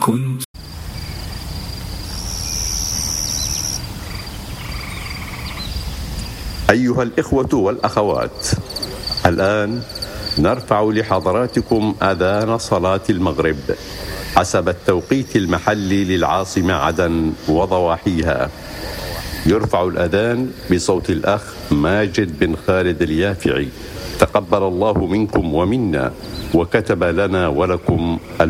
كنت. أيها الإخوة والأخوات، الآن نرفع لحضراتكم أذان صلاة المغرب حسب التوقيت المحلي للعاصمة عدن وضواحيها. يرفع الأذان بصوت الأخ ماجد بن خالد اليافعي، تقبل الله منكم ومنا وكتب لنا ولكم